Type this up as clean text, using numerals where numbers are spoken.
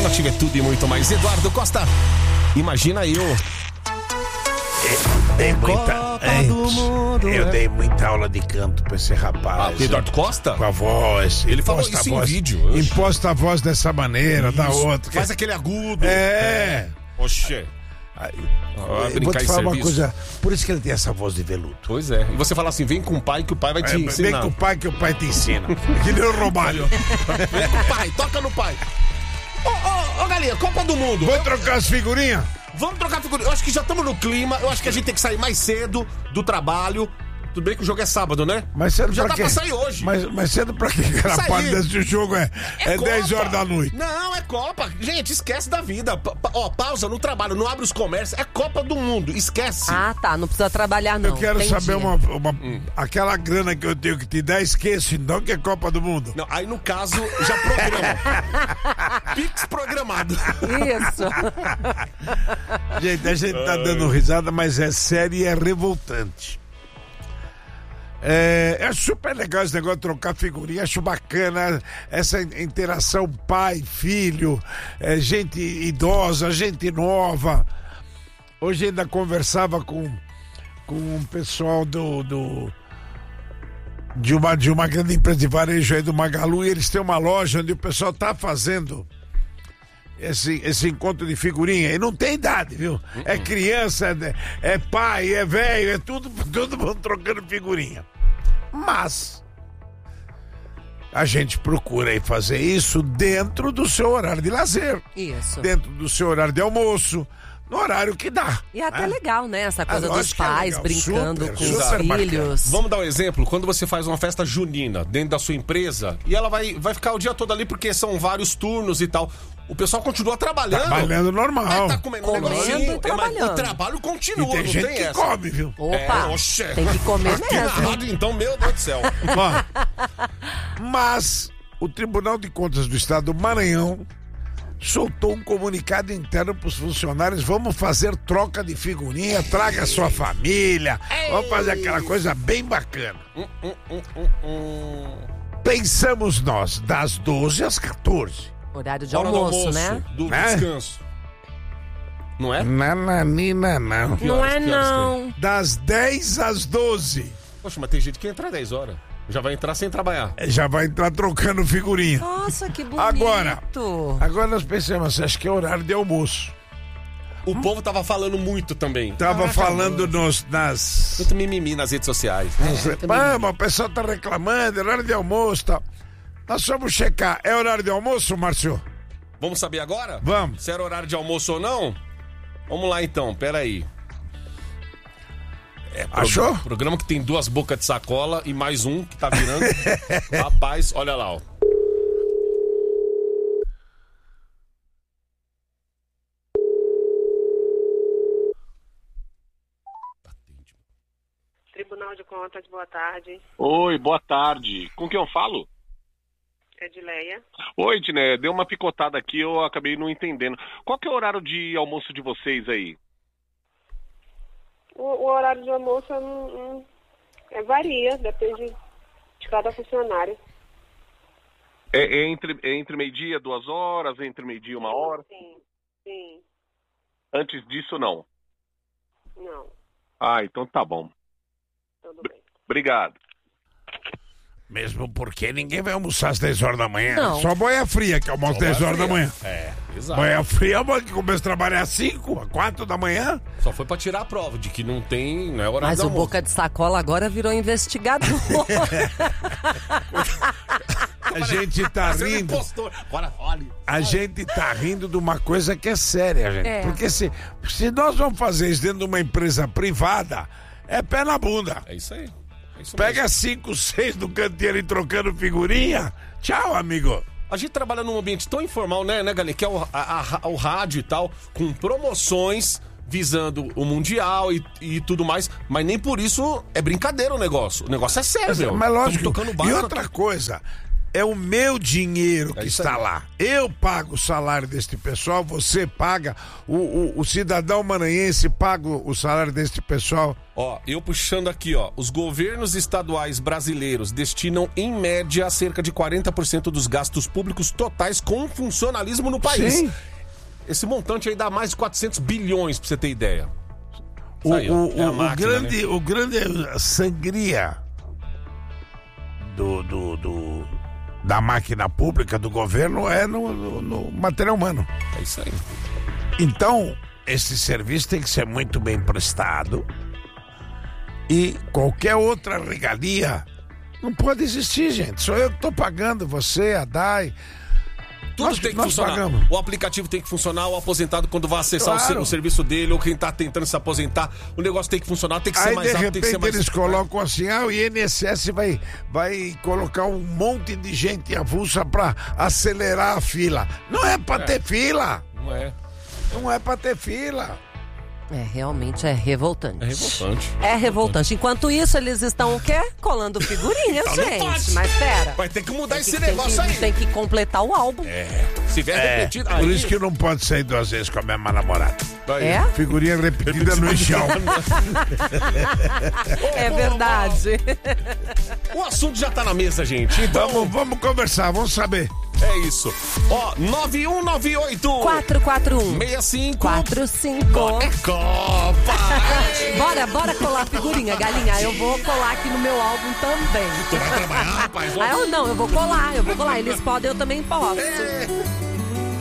Ativa é tudo e muito mais. Eduardo Costa, imagina eu. Eu dei muita aula de canto pra esse rapaz. Eduardo Costa? Com a voz. Ele falou isso em vídeo. Imposta a voz dessa maneira, da outra. Faz aquele agudo. Oxê. Vou te falar uma coisa, por isso que ele tem essa voz de veludo. Pois é. E você fala assim, vem com o pai que o pai vai te ensinar. Vem com o pai que o pai te ensina. Que nem o Romário. Vem com o pai, toca no pai. Ô, galinha, Copa do Mundo. Vamos trocar as figurinhas? Vamos trocar figurinha. Eu acho que já estamos no clima. Eu acho que a gente tem que sair mais cedo do trabalho. Tudo bem que o jogo é sábado, né? Mas cedo já pra dá quê? pra sair hoje. Mas cedo pra quê? Aquela parte desse jogo é 10 horas da noite. Não, é Copa. Gente, esquece da vida. Pausa no trabalho, não abre os comércios. É Copa do Mundo, esquece. Ah, tá. Não precisa trabalhar, não. Eu quero saber aquela grana que eu tenho que te dar, esqueço então que é Copa do Mundo. Não, aí no caso, já programa. Pix programado. Isso. Gente, a gente tá dando risada, mas é sério e é revoltante. É super legal esse negócio de trocar figurinha, acho bacana essa interação pai-filho, gente idosa, gente nova. Hoje ainda conversava com um pessoal de uma grande empresa de varejo aí do Magalu, e eles têm uma loja onde o pessoal tá fazendo esse encontro de figurinha, e não tem idade, viu? É criança, é pai, é velho, é todo mundo trocando figurinha. Mas a gente procura aí fazer isso dentro do seu horário de lazer. Isso. Dentro do seu horário de almoço, no horário que dá. E é até legal, né? Essa coisa dos pais brincando com os super filhos. Bacana. Vamos dar um exemplo. Quando você faz uma festa junina dentro da sua empresa, e ela vai ficar o dia todo ali porque são vários turnos e tal. O pessoal continua trabalhando. Trabalhando normal. Tá comendo um negocinho, e trabalhando. O trabalho continua, e tem não gente tem que essa. come, viu? Opa, tem que comer aqui mesmo. Na rádio, então, meu Deus do céu. Mas o Tribunal de Contas do Estado do Maranhão soltou um comunicado interno para os funcionários: vamos fazer troca de figurinha, traga a sua família, vamos fazer aquela coisa bem bacana. Pensamos nós, das 12 às 14. Horário de almoço, né? Do descanso. Não é? Nananina, não. Não é, não. Das 10 às 12. Poxa, mas tem gente que entra 10 horas. Já vai entrar sem trabalhar. Já vai entrar trocando figurinha. Nossa, que bonito. Agora nós pensamos, acho que é horário de almoço. O povo tava falando muito também. Tava falando nas... Muito mimimi nas redes sociais. O pessoal tá reclamando, é horário de almoço e tal. Nós vamos checar. É horário de almoço, Márcio? Vamos saber agora? Vamos. Se era horário de almoço ou não? Vamos lá então, peraí. Achou? Programa que tem 2 bocas de sacola e mais um que tá virando. Rapaz, olha lá, ó. Tribunal de Contas, boa tarde. Oi, boa tarde. Com quem eu falo? Edileia. Oi, Edneia, deu uma picotada aqui, eu acabei não entendendo. Qual que é o horário de almoço de vocês aí? O horário de almoço varia, depende de cada funcionário. É entre meio-dia, 2 horas, entre meio-dia e 1 hora? Sim. Antes disso, não? Não. Ah, então tá bom. Tudo bem. Obrigado. Mesmo porque ninguém vai almoçar às 10 horas da manhã. Não. Só boia fria que almoça às 10 horas da manhã. Exato. Boia fria é uma que começa a trabalhar às 5, às 4 da manhã. Só foi pra tirar a prova de que não é horário Mas de o almoço. Boca de Sacola agora virou investigador. A gente tá rindo. Agora, olha. A gente tá rindo de uma coisa que é séria, gente. Porque se nós vamos fazer isso dentro de uma empresa privada, é pé na bunda. É isso aí. Pega 5, 6 do canteiro e trocando figurinha. Tchau, amigo. A gente trabalha num ambiente tão informal, né, galera? Que é o rádio e tal, com promoções visando o Mundial e tudo mais. Mas nem por isso é brincadeira o negócio. O negócio é sério, meu. Mas lógico. Tocando barco, e outra coisa, é o meu dinheiro que isso está aí. lá. Eu pago o salário deste pessoal, você paga, o cidadão maranhense paga o salário deste pessoal. Ó, eu puxando aqui, ó. Os governos estaduais brasileiros destinam, em média, cerca de 40% dos gastos públicos totais com funcionalismo no país. Sim. Esse montante aí dá mais de 400 bilhões, pra você ter ideia. O, Isso aí, ó. o, É a o máquina, grande, o grande sangria da máquina pública do governo é no material humano. É isso aí. Então, esse serviço tem que ser muito bem prestado e qualquer outra regalia não pode existir, gente. Sou eu que estou pagando, você, a Dai. Tudo Nós- tem que nós funcionar. pagamos. O aplicativo tem que funcionar, o aposentado, quando vai acessar Claro. o serviço dele, ou quem tá tentando se aposentar, o negócio tem que funcionar, tem que ser Aí, mais de rápido, tem que ser repente, mais... eles colocam assim, o INSS vai colocar um monte de gente avulsa para acelerar a fila. Não é para ter fila. Não é. Não é para ter fila. Realmente é revoltante. É revoltante. É revoltante. Enquanto isso, eles estão o quê? Colando figurinhas, Então não gente. pode. Mas pera. Vai ter que mudar Tem esse que- negócio aí. Tem que completar o álbum. Se vier repetido... Por isso que não pode sair 2 vezes com a mesma namorada. É? Figurinha repetida no chão. É verdade. O assunto já tá na mesa, gente. Então, Vamos conversar, vamos saber. é isso. Ó, 9198... 441 65... 45. É Copa! Bora colar a figurinha, galinha. Eu vou colar aqui no meu álbum também. Tu vai trabalhar, rapaz? Eu vou colar. Eles podem, eu também posso. É.